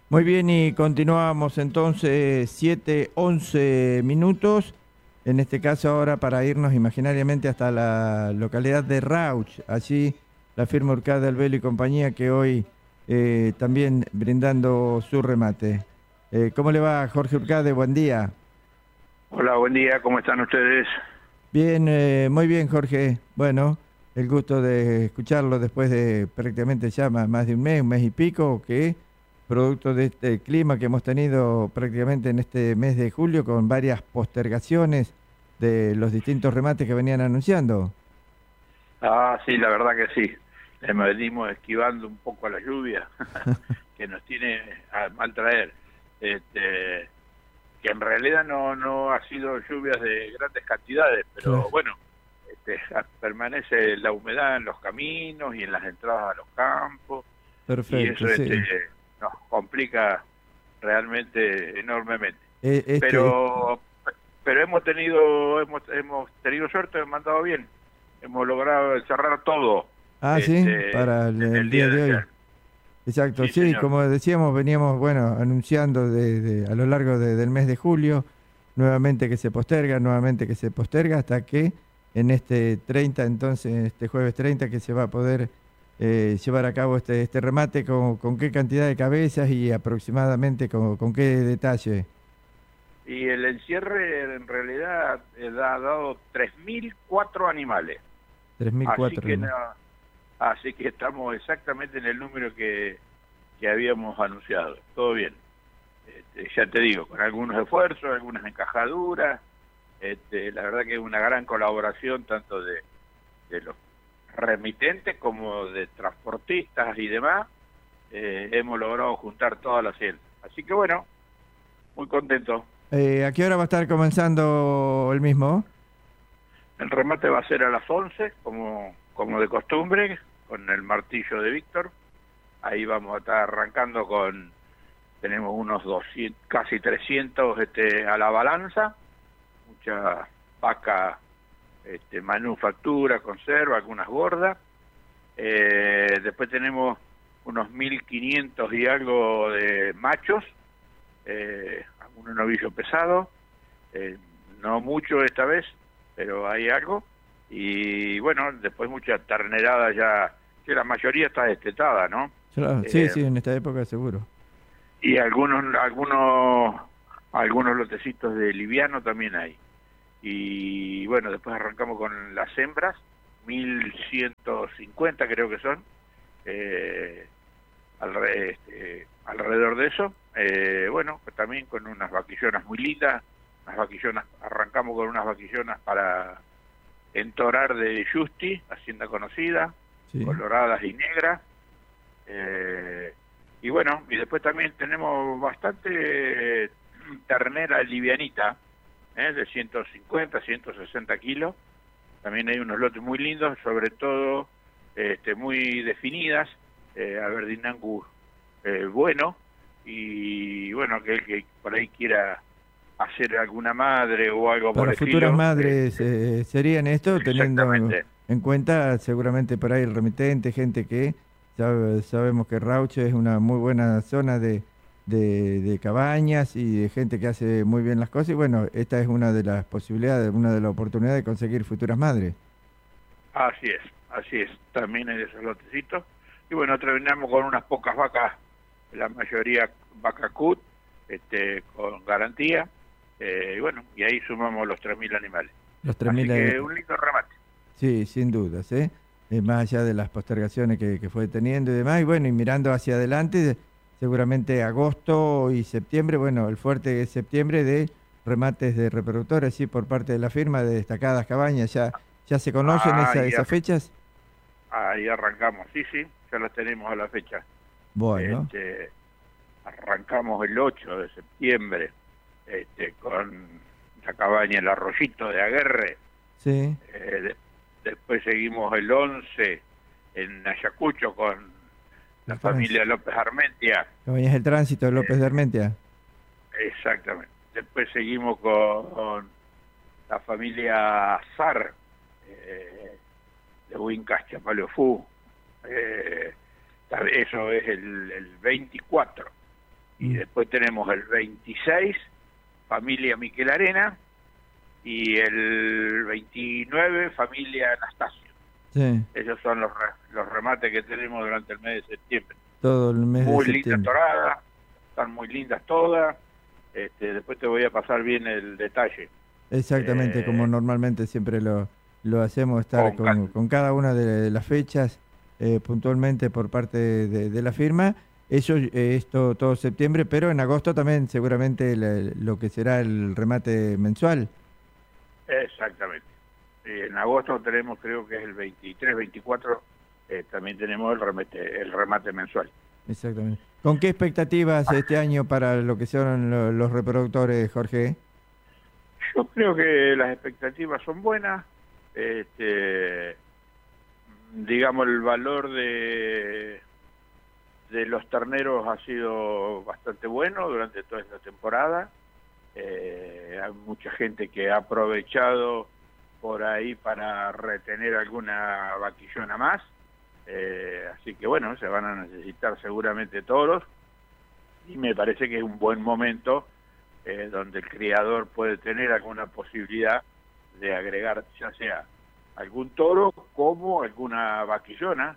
Muy bien, y continuamos entonces 7:11 minutos. En este caso ahora para irnos imaginariamente hasta la localidad de Rauch, allí la firma Urcade Albelo y compañía que hoy también brindando su remate. ¿Cómo le va, Jorge Urcade? Buen día. Hola, buen día, ¿cómo están ustedes? Bien, muy bien, Jorge. Bueno, el gusto de escucharlo después de prácticamente ya más de un mes y pico, que producto de este clima que hemos tenido prácticamente en este mes de julio, con varias postergaciones de los distintos remates que venían anunciando. Ah, sí, la verdad que sí. Le venimos esquivando un poco a la lluvia, que nos tiene a mal traer. Que en realidad no ha sido lluvias de grandes cantidades, Claro. pero bueno, permanece la humedad en los caminos y en las entradas a los campos, y Perfecto, eso sí. nos complica realmente enormemente. Este, Pero pero hemos tenido suerte, hemos mandado bien, hemos logrado cerrar todo sí, para en el el día día de de hoy. ayer. Exacto, Sí, sí, señor. como decíamos, veníamos, bueno, anunciando a lo largo del mes de julio, nuevamente que se posterga, nuevamente que se posterga, hasta que en este 30, entonces, este jueves 30, que se va a poder llevar a cabo este remate, con qué cantidad de cabezas y aproximadamente con qué detalle. Y el encierre en realidad ha dado 3.004 animales, 3004 nomás. así que estamos exactamente en el número que habíamos anunciado. Todo bien. Ya te digo, con algunos esfuerzos, algunas encajaduras. La verdad que es una gran colaboración tanto de los remitentes como de transportistas y demás. Hemos logrado juntar todas las celdas. Así que bueno, muy contento. ¿A qué hora va a estar comenzando el mismo? El remate va a ser a las 11, como de costumbre, con el martillo de Víctor. Ahí vamos a estar arrancando tenemos unos 200, casi 300 a la balanza, mucha vaca, manufactura, conserva, algunas gordas. Después tenemos unos 1.500 y algo de machos, algunos novillos pesados, no mucho esta vez, pero hay algo. Y bueno, después mucha ternerada ya, que la mayoría está destetada, ¿no? Claro, sí, Eh, sí, en esta época seguro. y algunos lotecitos de liviano también hay. Y bueno, después arrancamos con las hembras, 1.150 creo que son, eh, alrededor de eso. Bueno, también con unas vaquillonas muy lindas, arrancamos con unas vaquillonas para entorar de Justi, hacienda conocida, Sí. coloradas y negras. Eh, y bueno, y después también tenemos bastante ternera livianita, de 150, 160 kilos. También hay unos lotes muy lindos, sobre todo muy definidas, Aberdeen Angus bueno, y bueno, aquel que por ahí quiera hacer alguna madre o algo por Para el futuras estilo, madres serían esto, teniendo exactamente. en cuenta seguramente por ahí el remitente, gente que sabemos que Rauche es una muy buena zona de cabañas y de gente que hace muy bien las cosas. Y bueno, esta es una de las posibilidades, una de las oportunidades de conseguir futuras madres. Así es, también hay de esos lotecitos. Y bueno, terminamos con unas pocas vacas, la mayoría vaca cut, con garantía, y bueno, y ahí sumamos los 3.000 animales. Los Así 3.000, que un lindo remate. sí, sin dudas, ¿eh? Más allá de las postergaciones que fue teniendo y demás. Y bueno, y mirando hacia adelante, seguramente agosto y septiembre, bueno, el fuerte es septiembre de remates de reproductores, sí, por parte de la firma de destacadas cabañas. ¿Ya se conocen Ahí, esas fechas? ahí arrancamos, sí, sí, ya las tenemos a la fecha. Bueno, Este, Arrancamos el 8 de septiembre con la cabaña El Arroyito de Aguerre. sí, Después seguimos el 11 en Ayacucho con la el tránsito. familia López Armentia. Cabañas del Tránsito de López de Eh, Armentia. Exactamente. Después seguimos con la familia Azar de Huincas Chapaleofú. Eso es el 24. Y después tenemos el 26, familia Miquel Arena, y el 29, familia Anastasio. Sí. Esos son los remates que tenemos durante el mes de septiembre. Todo el mes muy de septiembre. Lindas toradas, están muy lindas todas. Después te voy a pasar bien el detalle. Exactamente, como normalmente siempre lo hacemos, estar con cada una de las fechas puntualmente por parte de la firma. Eso es todo septiembre, pero en agosto también seguramente lo que será el remate mensual. Exactamente. En agosto tenemos, creo que es el 23, 24, también tenemos el remate mensual. Exactamente. ¿Con qué expectativas este año para lo que son los reproductores, Jorge? Yo creo que las expectativas son buenas. Digamos, el valor de los terneros ha sido bastante bueno durante toda esta temporada. Hay mucha gente que ha aprovechado por ahí para retener alguna vaquillona más. Así que bueno, se van a necesitar seguramente toros, y me parece que es un buen momento donde el criador puede tener alguna posibilidad de agregar ya sea algún toro como alguna vaquillona,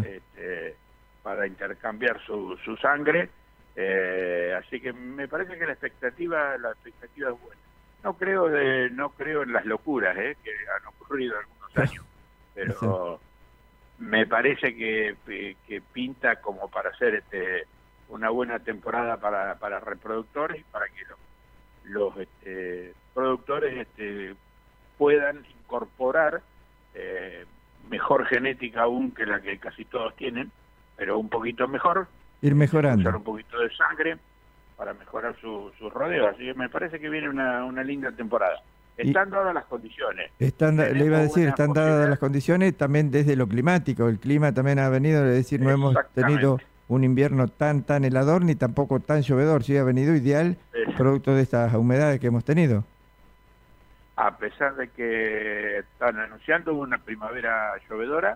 para intercambiar su sangre. Así que me parece que la expectativa es buena. No creo en las locuras que han ocurrido algunos años, pero me parece que pinta como para hacer una buena temporada para reproductores, y para que los productores puedan incorporar mejor genética aún que la que casi todos tienen, pero un poquito mejor. Ir mejorando. Usar un poquito de sangre para mejorar sus rodeos. Así que me parece que viene una linda temporada. Están dadas las condiciones. Le iba a decir, están dadas las condiciones también desde lo climático. El clima también ha venido, es decir, no hemos tenido un invierno tan helador ni tampoco tan llovedor. Sí, ha venido ideal, producto de estas humedades que hemos tenido. A pesar de que están anunciando una primavera llovedora,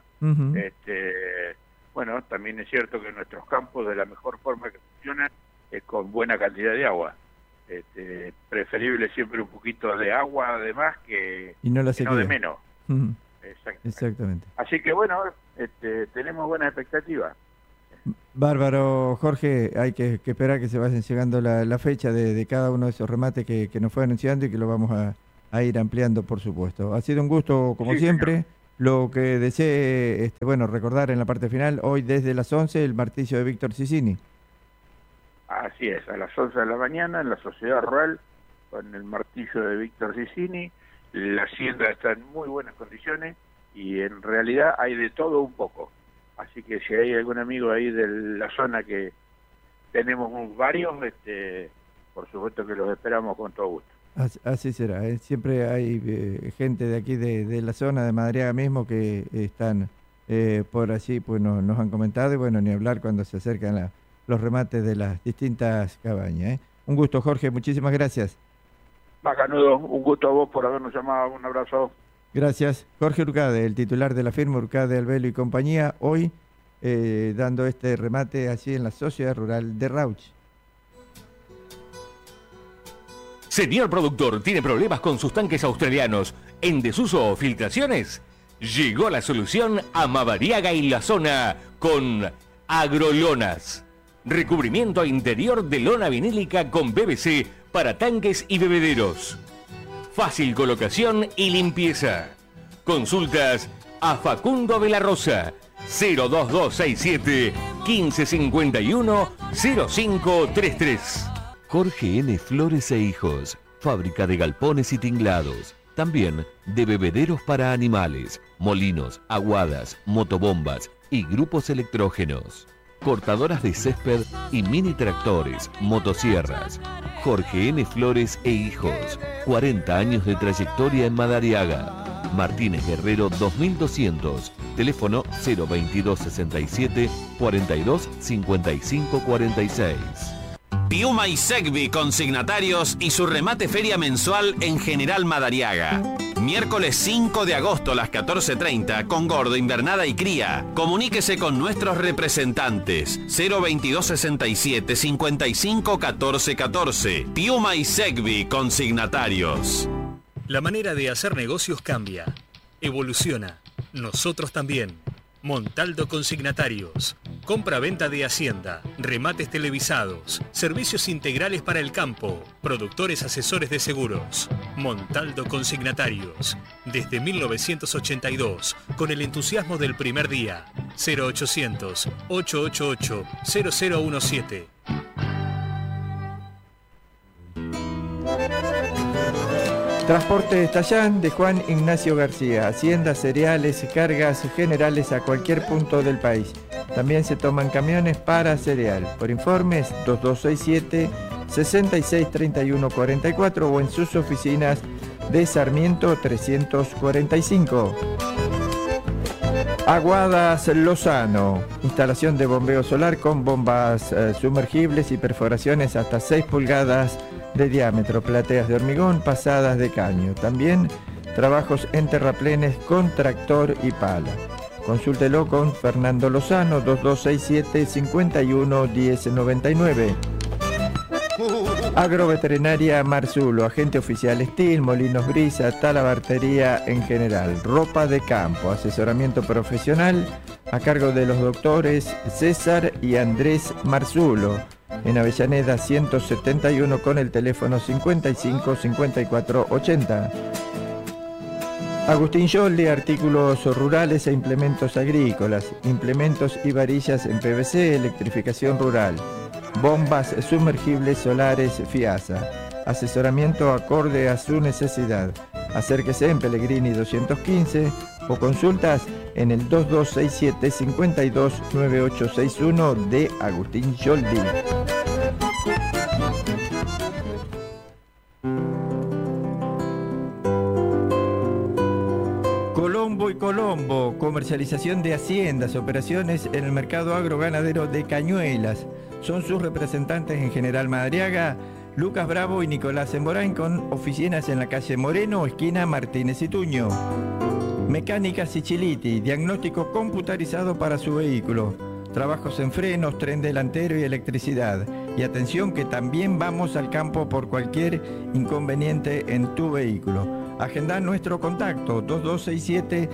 bueno, también es cierto que nuestros campos de la mejor forma que funcionan es con buena cantidad de agua. Preferible siempre un poquito de agua además que no de menos. Exactamente. Así que bueno, tenemos buenas expectativas. Bárbaro, Jorge, hay que esperar que se vayan llegando la fecha de cada uno de esos remates que nos fue anunciando, y que lo vamos a ir ampliando, por supuesto. Ha sido un gusto, como siempre. Señor. Lo que desee, recordar en la parte final, hoy desde las 11, el martillo de Víctor Cicini. Así es, a las 11 de la mañana en la Sociedad Rural, con el martillo de Víctor Cicini. La hacienda está en muy buenas condiciones, y en realidad hay de todo un poco. Así que si hay algún amigo ahí de la zona, que tenemos varios, por supuesto que los esperamos con todo gusto. Así será, siempre hay gente de aquí de la zona de Madariaga mismo que están por allí, pues nos han comentado, y bueno, ni hablar cuando se acercan los remates de las distintas cabañas. Un gusto, Jorge, muchísimas gracias. Macanudo, un gusto a vos por habernos llamado, un abrazo. Gracias. Jorge Urcade, el titular de la firma Urcade, Albelo y compañía, hoy dando este remate allí en la Sociedad Rural de Rauch. Señor productor, ¿tiene problemas con sus tanques australianos en desuso o filtraciones? Llegó la solución a Madariaga y la zona con Agrolonas. Recubrimiento interior de lona vinílica con PVC para tanques y bebederos. Fácil colocación y limpieza. Consultas a Facundo de la Rosa, 02267 1551 0533. Jorge N. Flores e Hijos, fábrica de galpones y tinglados, también de bebederos para animales, molinos, aguadas, motobombas y grupos electrógenos, cortadoras de césped y mini tractores, motosierras. Jorge N. Flores e Hijos, 40 años de trayectoria en Madariaga. Martínez Guerrero 2200, teléfono 02267 42 55 46. Piuma y Segbi, consignatarios, y su remate feria mensual en General Madariaga. miércoles 5 de agosto a las 14:30 con Gordo, Invernada y Cría. Comuníquese con nuestros representantes 02267 55 14 14. Piuma y Segvi consignatarios. La manera de hacer negocios cambia, evoluciona. Nosotros también. Montaldo Consignatarios. Compra-venta de hacienda, remates televisados, servicios integrales para el campo, productores asesores de seguros. Montaldo Consignatarios. Desde 1982, con el entusiasmo del primer día. 0800 888 0017. Transporte Estallán de Juan Ignacio García. Haciendas, cereales, cargas generales a cualquier punto del país. También se toman camiones para cereal. Por informes 2267 663144 o en sus oficinas de Sarmiento 345. Aguadas Lozano. Instalación de bombeo solar con bombas sumergibles y perforaciones hasta 6 pulgadas de diámetro, plateas de hormigón pasadas de caño. También trabajos en terraplenes con tractor y pala. Consúltelo con Fernando Lozano, 2267 51 1099. Agroveterinaria Marzulo, agente oficial Estil, molinos brisa, talabartería en general, ropa de campo, asesoramiento profesional a cargo de los doctores César y Andrés Marzulo. En Avellaneda 171 con el teléfono 55 54 80. Agustín Yoldi, artículos rurales e implementos agrícolas, implementos y varillas en PVC, electrificación rural, bombas sumergibles solares FIASA, asesoramiento acorde a su necesidad. Acérquese en Pellegrini 215 o consultas en el 2267 52 9861 de Agustín Yoldi. Colombo y Colombo, comercialización de haciendas, operaciones en el mercado agroganadero de Cañuelas. Son sus representantes en General Madariaga, Lucas Bravo y Nicolás Emborain, con oficinas en la calle Moreno, esquina Martínez y Tuño. Mecánica Siciliti, diagnóstico computarizado para su vehículo. Trabajos en frenos, tren delantero y electricidad. Y atención que también vamos al campo por cualquier inconveniente en tu vehículo. Agenda nuestro contacto 2267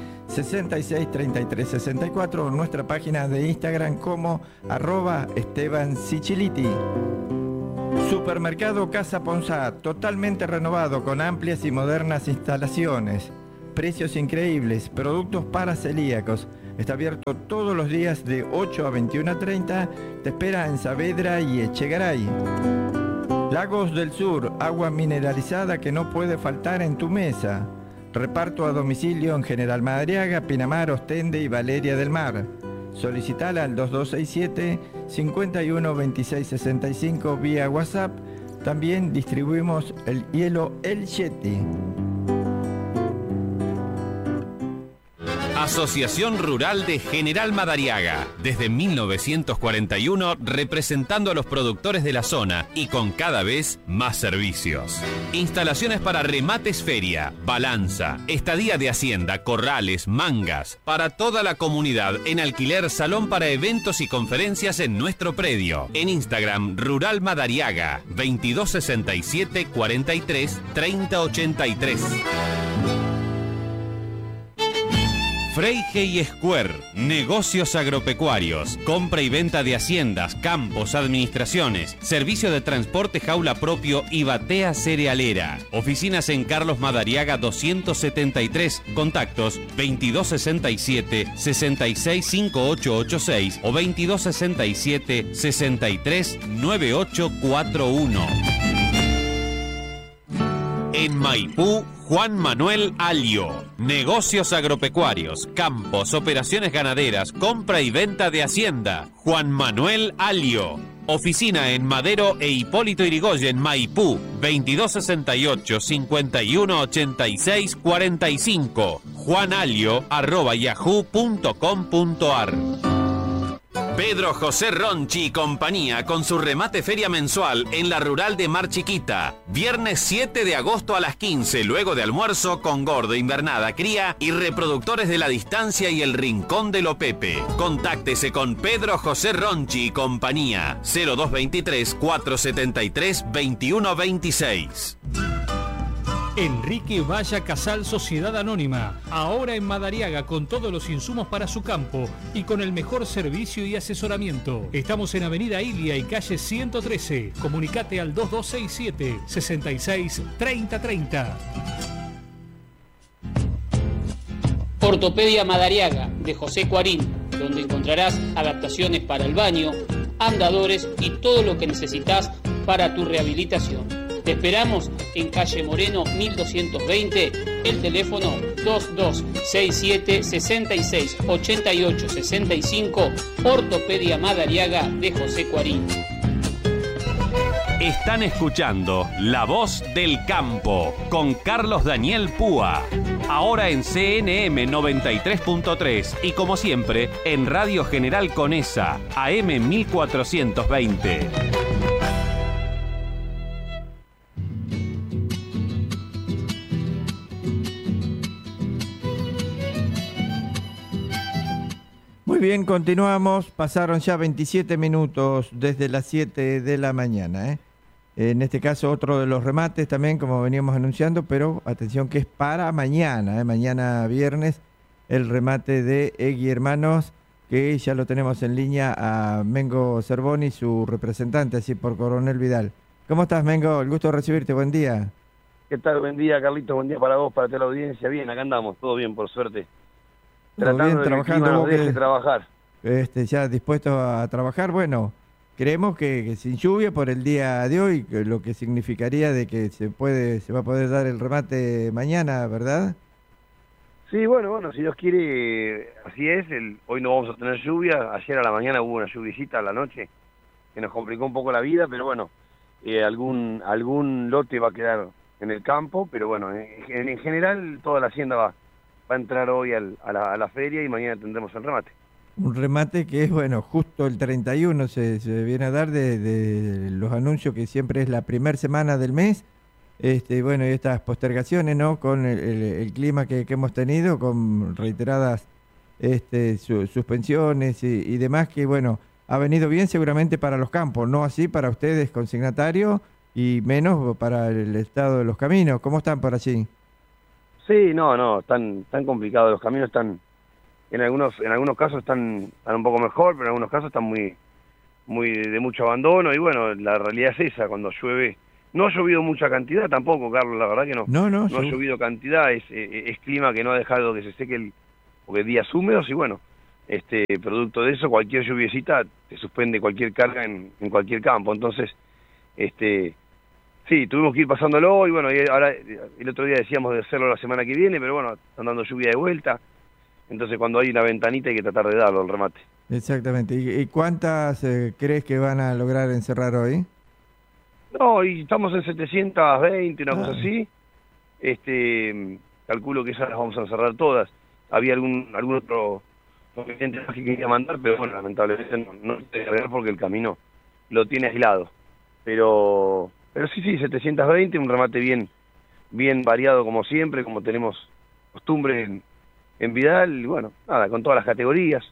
663364 o nuestra página de Instagram como @EstebanSiciliti. Supermercado Casa Ponsat, totalmente renovado con amplias y modernas instalaciones. Precios increíbles, productos para celíacos. Está abierto todos los días de 8 a 21:30. Te espera en Saavedra y Echegaray. Lagos del Sur, agua mineralizada que no puede faltar en tu mesa. Reparto a domicilio en General Madariaga, Pinamar, Ostende y Valeria del Mar. Solicitala al 2267 51 26 65 vía WhatsApp. También distribuimos el hielo El Yeti. Asociación Rural de General Madariaga, desde 1941 representando a los productores de la zona y con cada vez más servicios. Instalaciones para remates feria, balanza, estadía de hacienda, corrales, mangas, para toda la comunidad en alquiler, salón para eventos y conferencias en nuestro predio. En Instagram, Rural Madariaga, 2267 43 30 83. Freige y Square, negocios agropecuarios, compra y venta de haciendas, campos, administraciones, servicio de transporte jaula propio y batea cerealera. Oficinas en Carlos Madariaga 273, contactos 2267 665886 o 2267 639841. En Maipú, Juan Manuel Alio. Negocios agropecuarios, campos, operaciones ganaderas, compra y venta de hacienda. Juan Manuel Alio. Oficina en Madero e Hipólito Yrigoyen, Maipú, 2268 51 86 45. juanalio@yahoo.com.ar. Pedro José Ronchi y compañía con su remate feria mensual en la rural de Mar Chiquita. Viernes 7 de agosto a las 15, luego de almuerzo con gordo, invernada, cría y reproductores de la distancia y el rincón de lo Pepe. Contáctese con Pedro José Ronchi y compañía. 0223 473 2126. Enrique Valla Casal Sociedad Anónima, ahora en Madariaga con todos los insumos para su campo y con el mejor servicio y asesoramiento. Estamos en Avenida Ilia y calle 113. Comunicate al 2267 66 30 30. Ortopedia Madariaga de José Cuarín, donde encontrarás adaptaciones para el baño, andadores y todo lo que necesitas para tu rehabilitación. Te esperamos en calle Moreno 1220, el teléfono 2267 66 88 65, Ortopedia Madariaga de José Cuarín. Están escuchando La Voz del Campo con Carlos Daniel Púa. Ahora en CNM 93.3 y como siempre en Radio General Conesa, AM 1420. Muy bien, continuamos. Pasaron ya 27 minutos desde las 7 de la mañana. En este caso, otro de los remates también, como veníamos anunciando, pero atención que es para mañana, mañana viernes, el remate de Egui Hermanos, que ya lo tenemos en línea a Mengo Cervoni, su representante, así por Coronel Vidal. ¿Cómo estás, Mengo? El gusto de recibirte, buen día. ¿Qué tal? Buen día, Carlito, buen día para vos, para toda la audiencia. Bien, acá andamos, todo bien, por suerte. Todo bien, trabajando, vos que trabajar. Ya dispuesto a trabajar. Bueno, creemos que sin lluvia por el día de hoy, lo que significaría de que se va a poder dar el remate mañana, ¿verdad? Sí, bueno, si Dios quiere, así es. Hoy no vamos a tener lluvia. Ayer a la mañana hubo una lluviecita a la noche que nos complicó un poco la vida, pero bueno, algún lote va a quedar en el campo, pero bueno, en general toda la hacienda va a entrar hoy a la feria y mañana tendremos el remate. Un remate que es, bueno, justo el 31 se viene a dar de los anuncios que siempre es la primera semana del mes. Bueno, y estas postergaciones, ¿no? Con el clima que hemos tenido, con reiteradas suspensiones y demás, que bueno, ha venido bien seguramente para los campos, no así para ustedes consignatarios y menos para el estado de los caminos. ¿Cómo están por allí? Sí, no, están complicados. Los caminos están, en algunos casos están un poco mejor, pero en algunos casos están muy de mucho abandono. Y bueno, la realidad es esa, cuando llueve, no ha llovido mucha cantidad tampoco, Carlos, la verdad que no ha llovido cantidad, es clima que no ha dejado que se seque porque días húmedos y bueno, producto de eso, cualquier lluviecita te suspende cualquier carga en cualquier campo. Entonces, sí, tuvimos que ir pasándolo y bueno, y ahora el otro día decíamos de hacerlo la semana que viene, pero bueno, están dando lluvia de vuelta, entonces cuando hay una ventanita hay que tratar de darlo, el remate. Exactamente. ¿Y cuántas crees que van a lograr encerrar hoy? No, y estamos en 720, una cosa así. Calculo que esas las vamos a encerrar todas. Había algún otro cliente más que quería mandar, pero bueno, lamentablemente no se puede cargar porque el camino lo tiene aislado. Pero sí, 720, un remate bien variado como siempre, como tenemos costumbre en Vidal, y bueno, nada, con todas las categorías.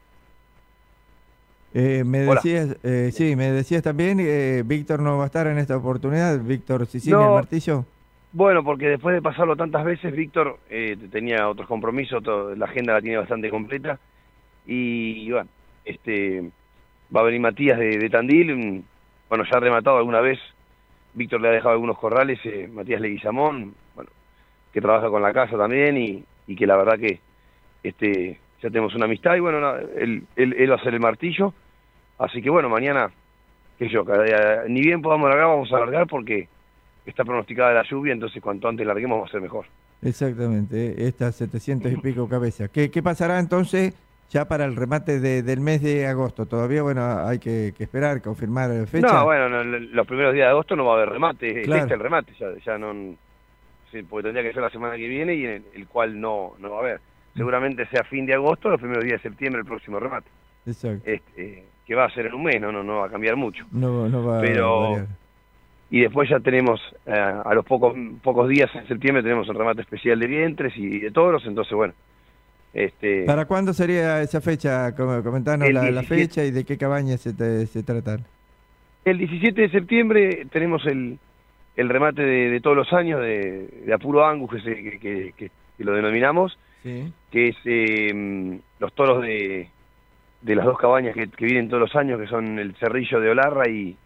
Me decías también, Víctor no va a estar en esta oportunidad, Víctor Sicini, el Martillo. Bueno, porque después de pasarlo tantas veces, Víctor tenía otros compromisos, la agenda la tiene bastante completa, y bueno, va a venir Matías de Tandil, bueno, ya ha rematado alguna vez, Víctor le ha dejado algunos corrales, Matías Leguizamón, bueno, que trabaja con la casa también, y que la verdad que ya tenemos una amistad, y bueno, él va a ser el Martillo. Así que bueno, mañana, ni bien podamos largar, vamos a largar porque está pronosticada la lluvia, entonces cuanto antes larguemos va a ser mejor. Exactamente, estas 700 y pico cabezas. ¿Qué pasará entonces ya para el remate del mes de agosto? Todavía, bueno, hay que esperar, confirmar fecha. No, bueno, los primeros días de agosto no va a haber remate, claro. El remate, ya no, sí, porque tendría que ser la semana que viene y en el cual no va a haber. Seguramente sea fin de agosto, los primeros días de septiembre el próximo remate. Exacto. Que va a ser en un mes, no va a cambiar mucho. No va Pero, a variar. y después ya tenemos, a los pocos días en septiembre, tenemos el remate especial de vientres y de toros, entonces bueno. ¿Para cuándo sería esa fecha? Comentanos la fecha y de qué cabañas se tratan. El 17 de septiembre tenemos el remate de todos los años de Apuro Angus, que lo denominamos, Sí. que es los toros de las dos cabañas que vienen todos los años, que son el Cerrillo de Olarra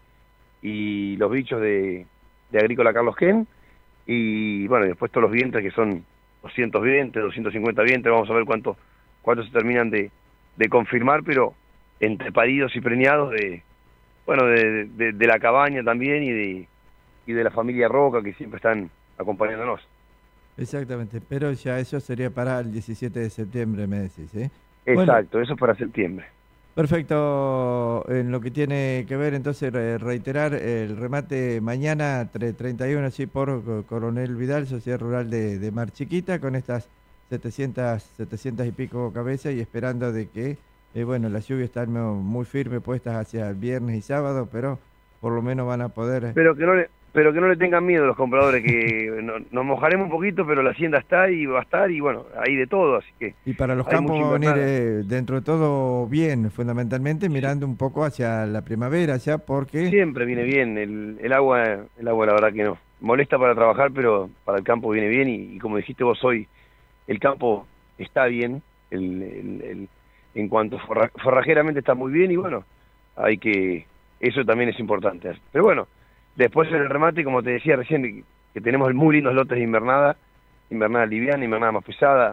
y los bichos de Agrícola Carlos Ken, y bueno, después todos los vientres, que son 220, 250 vientres, vamos a ver cuántos se terminan de confirmar, pero entre paridos y preñados de la cabaña también y de la familia Roca, que siempre están acompañándonos. Exactamente, pero ya eso sería para el 17 de septiembre, me decís, ¿eh? Exacto, Bueno, eso es para septiembre. perfecto. En lo que tiene que ver, entonces, reiterar el remate mañana 31, así por Coronel Vidal, Sociedad Rural de Mar Chiquita, con estas 700 y pico cabezas, y esperando de que, las lluvias están muy firmes puestas hacia el viernes y sábado, pero por lo menos van a poder... Pero que no le tengan miedo los compradores, que nos mojaremos un poquito, pero la hacienda está y va a estar, y bueno, hay de todo, así que... Y para los hay campos mucha va a venir invernada. dentro de todo bien, fundamentalmente mirando un poco hacia la primavera ya, porque... Siempre viene bien, el agua la verdad que no. Molesta para trabajar, pero para el campo viene bien, y como dijiste vos hoy, el campo está bien, en cuanto forrajeramente está muy bien, y bueno, eso también es importante. Pero bueno, después en el remate, como te decía recién, que tenemos muy lindos lotes de invernada liviana, invernada más pesada,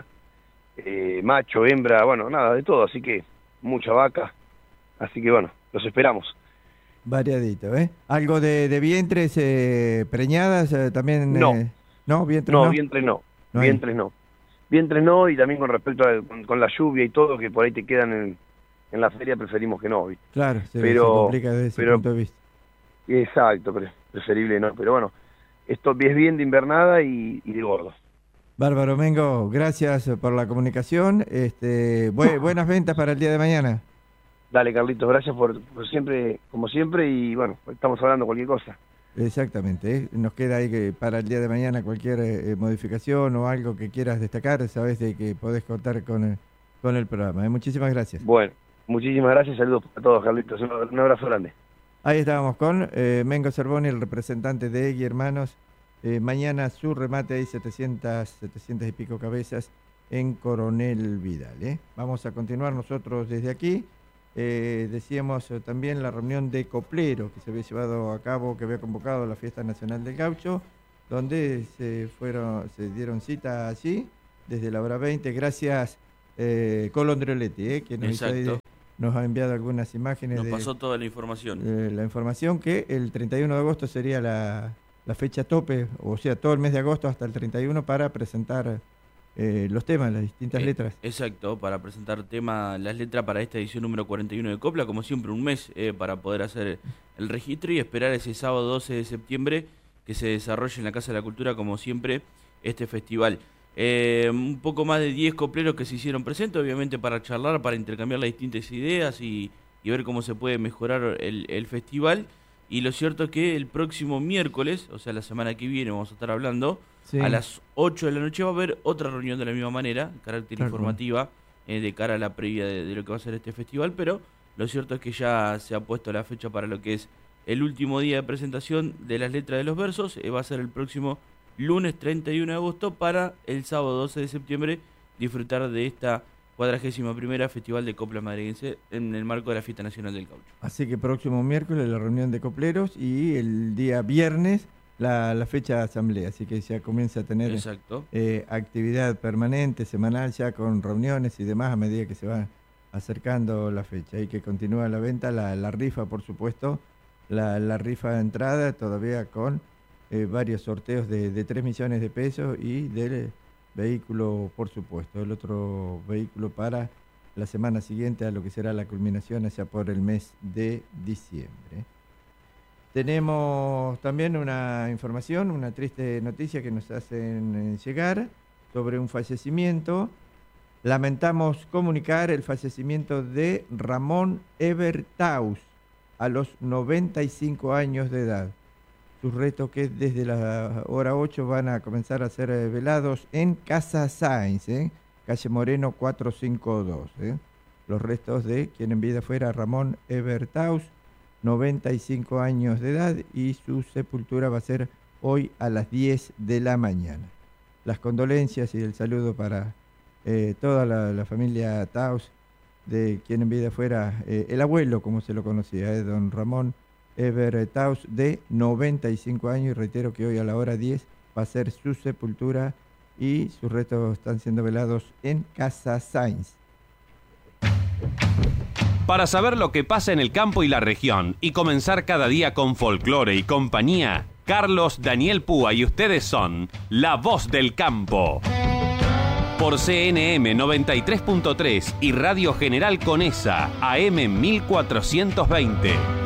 macho, hembra, bueno, nada, de todo, así que mucha vaca, así que bueno, los esperamos. Variadito, ¿eh? ¿Algo de vientres preñadas también? No. ¿No? ¿Vientres No, no? vientres no, No hay. vientres no. Vientres no, y también con respecto con la lluvia y todo, que por ahí te quedan en la feria, preferimos que no, ¿viste? Claro, se Pero- complica desde ese pero- punto de vista. Exacto, preferible no, pero bueno, esto es bien de invernada y de gordo. Bárbaro Mengo, gracias por la comunicación. Buenas ventas para el día de mañana. Dale, Carlitos, gracias por siempre, como siempre, y bueno, estamos hablando cualquier cosa. Exactamente, ¿eh? Nos queda ahí que para el día de mañana cualquier modificación o algo que quieras destacar, sabes de que podés contar con el programa. Muchísimas gracias. Bueno, muchísimas gracias, saludos a todos, Carlitos, un abrazo grande. Ahí estábamos con Mengo Cervoni, el representante de Egui Hermanos. Mañana su remate hay 700 y pico cabezas en Coronel Vidal, ¿eh? Vamos a continuar nosotros desde aquí. Decíamos también la reunión de copleros que se había llevado a cabo, que había convocado la Fiesta Nacional del Gaucho, donde se dieron cita allí desde la hora 20. Gracias Colo Andrioletti, que nos ha enviado algunas imágenes. Nos pasó toda la información. La información que el 31 de agosto sería la fecha tope, o sea, todo el mes de agosto hasta el 31 para presentar los temas, las distintas letras. Exacto, para presentar las letras para esta edición número 41 de Copla, como siempre un mes para poder hacer el registro y esperar ese sábado 12 de septiembre que se desarrolle en la Casa de la Cultura, como siempre, este festival. Un poco más de 10 copleros que se hicieron presentes, obviamente para charlar, para intercambiar las distintas ideas y ver cómo se puede mejorar el festival. Y lo cierto es que el próximo miércoles, o sea, la semana que viene, vamos a estar hablando, Sí. a las 8 de la noche va a haber otra reunión de la misma manera, carácter Tal informativa, de cara a la previa de lo que va a ser este festival, pero lo cierto es que ya se ha puesto la fecha para lo que es el último día de presentación de las letras de los versos. Va a ser el próximo lunes 31 de agosto para el sábado 12 de septiembre disfrutar de esta 41ª Festival de Copla Madriguense en el marco de la Fiesta Nacional del Gaucho. Así que próximo miércoles la reunión de copleros y el día viernes la fecha de asamblea, así que ya comienza a tener Exacto. Actividad permanente, semanal, ya con reuniones y demás a medida que se va acercando la fecha. Y que continúa la venta, la rifa, por supuesto, la rifa de entrada todavía con varios sorteos de 3 millones de pesos y del vehículo, por supuesto, el otro vehículo para la semana siguiente a lo que será la culminación allá por el mes de diciembre. Tenemos también una información, una triste noticia que nos hacen llegar sobre un fallecimiento Lamentamos comunicar el fallecimiento de Ramón Ebertaus a los 95 años de edad. Sus restos, que desde la hora 8 van a comenzar a ser velados en Casa Sáenz, calle Moreno 452. Los restos de quien en vida fuera Ramón Ebertaus, 95 años de edad, y su sepultura va a ser hoy a las 10 de la mañana. Las condolencias y el saludo para toda la familia Taus, de quien en vida fuera el abuelo, como se lo conocía, don Ramón Ebertaus, de 95 años, y reitero que hoy a la hora 10 va a ser su sepultura y sus restos están siendo velados en Casa Sáenz. Para saber lo que pasa en el campo y la región y comenzar cada día con folclore y compañía, Carlos Daniel Púa y ustedes son La Voz del Campo. Por CNM 93.3 y Radio General Conesa, AM 1420.